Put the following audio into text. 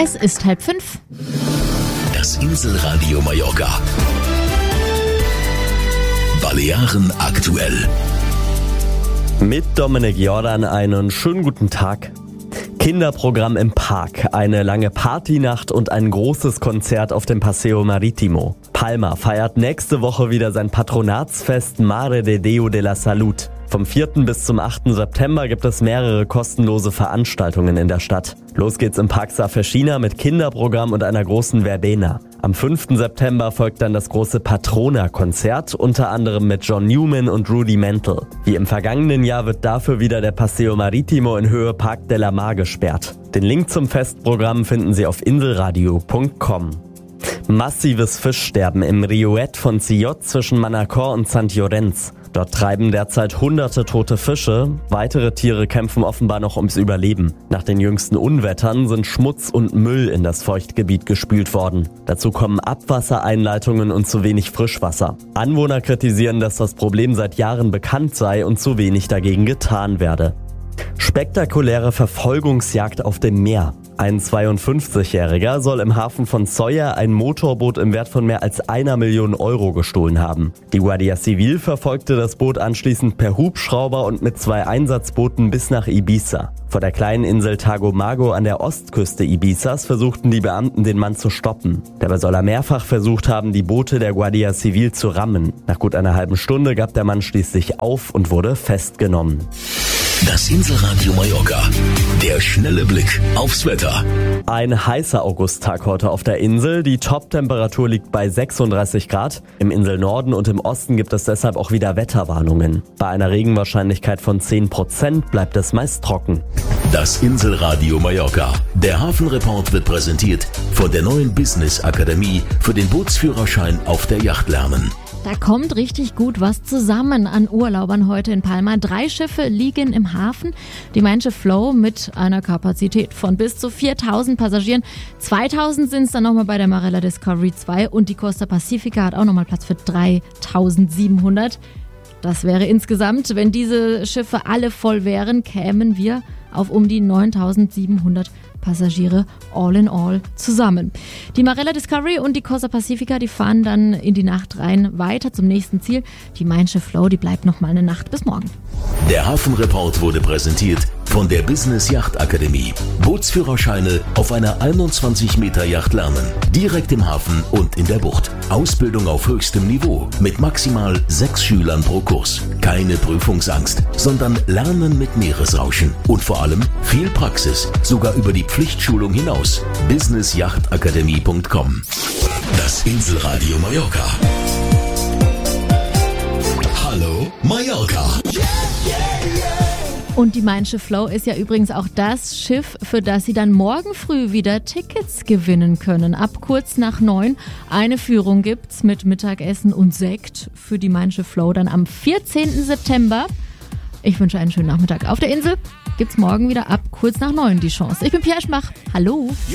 Es ist 4:30. Das Inselradio Mallorca. Balearen aktuell. Mit Dominik Jordan einen schönen guten Tag. Kinderprogramm im Park, eine lange Partynacht und ein großes Konzert auf dem Paseo Marítimo. Palma feiert nächste Woche wieder sein Patronatsfest Mare de Déu de la Salud. Vom 4. bis zum 8. September gibt es mehrere kostenlose Veranstaltungen in der Stadt. Los geht's im Park Safeshina mit Kinderprogramm und einer großen Verbena. Am 5. September folgt dann das große Patrona-Konzert, unter anderem mit John Newman und Rudy Mantle. Wie im vergangenen Jahr wird dafür wieder der Paseo Marítimo in Höhe Parc de la Mar gesperrt. Den Link zum Festprogramm finden Sie auf inselradio.com. Massives Fischsterben im Riuet von Sillot zwischen Manacor und Sant Llorenç. Dort treiben derzeit hunderte tote Fische. Weitere Tiere kämpfen offenbar noch ums Überleben. Nach den jüngsten Unwettern sind Schmutz und Müll in das Feuchtgebiet gespült worden. Dazu kommen Abwassereinleitungen und zu wenig Frischwasser. Anwohner kritisieren, dass das Problem seit Jahren bekannt sei und zu wenig dagegen getan werde. Spektakuläre Verfolgungsjagd auf dem Meer. Ein 52-Jähriger soll im Hafen von Sóller ein Motorboot im Wert von mehr als 1 Million Euro gestohlen haben. Die Guardia Civil verfolgte das Boot anschließend per Hubschrauber und mit 2 Einsatzbooten bis nach Ibiza. Vor der kleinen Insel Tagomago an der Ostküste Ibizas versuchten die Beamten, den Mann zu stoppen. Dabei soll er mehrfach versucht haben, die Boote der Guardia Civil zu rammen. Nach gut einer halben Stunde gab der Mann schließlich auf und wurde festgenommen. Das Inselradio Mallorca. Der schnelle Blick aufs Wetter. Ein heißer Augusttag heute auf der Insel. Die Top-Temperatur liegt bei 36 Grad. Im Inselnorden und im Osten gibt es deshalb auch wieder Wetterwarnungen. Bei einer Regenwahrscheinlichkeit von 10% bleibt es meist trocken. Das Inselradio Mallorca. Der Hafenreport wird präsentiert von der neuen Business Akademie für den Bootsführerschein auf der Yacht lernen. Da kommt richtig gut was zusammen an Urlaubern heute in Palma. 3 Schiffe liegen im Hafen. Die Mein Schiff Flow mit einer Kapazität von bis zu 4.000 Passagieren. 2.000 sind es dann nochmal bei der Marella Discovery 2 und die Costa Pacifica hat auch nochmal Platz für 3.700. Das wäre insgesamt, wenn diese Schiffe alle voll wären, kämen wir auf um die 9.700 Passagiere all in all zusammen. Die Marella Discovery und die Costa Pacifica, die fahren dann in die Nacht rein weiter zum nächsten Ziel. Die Mein Schiff Flow, die bleibt noch mal eine Nacht bis morgen. Der Hafenreport wurde präsentiert von der Business Yacht Akademie. Bootsführerscheine auf einer 21 Meter Yacht lernen. Direkt im Hafen und in der Bucht. Ausbildung auf höchstem Niveau mit maximal 6 Schülern pro Kurs. Keine Prüfungsangst, sondern Lernen mit Meeresrauschen. Und vor allem viel Praxis, sogar über die Pflichtschulung hinaus. businessjachtakademie.com. Das Inselradio Mallorca. Hallo Mallorca. Und die Mein Schiff Flow ist ja übrigens auch das Schiff, für das Sie dann morgen früh wieder Tickets gewinnen können. Ab kurz nach 9 eine Führung gibt's mit Mittagessen und Sekt für die Mein Schiff Flow dann am 14. September. Ich wünsche einen schönen Nachmittag auf der Insel. Gibt's morgen wieder ab kurz nach 9 die Chance. Ich bin Pia Schmach. Hallo.